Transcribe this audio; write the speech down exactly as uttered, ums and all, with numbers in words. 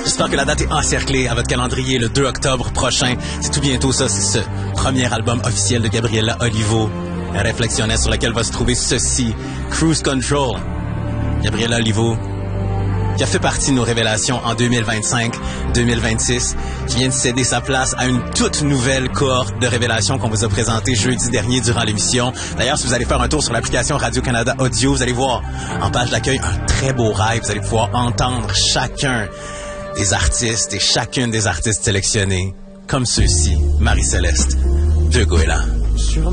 J'espère que la date est encerclée à votre calendrier le deux octobre prochain. C'est tout bientôt ça, c'est ce premier album officiel de Gabriela Olivo. Réflexionnait sur lequel va se trouver ceci, Cruise Control. Gabriela Olivo, qui a fait partie de nos révélations en deux mille vingt-cinq deux mille vingt-six, qui vient de céder sa place à une toute nouvelle cohorte de révélations qu'on vous a présentée jeudi dernier durant l'émission. D'ailleurs, si vous allez faire un tour sur l'application Radio-Canada Audio, vous allez voir en page d'accueil un très beau rêve. Vous allez pouvoir entendre chacun des artistes et chacune des artistes sélectionnés, comme ceux-ci, Marie-Céleste de Goéland.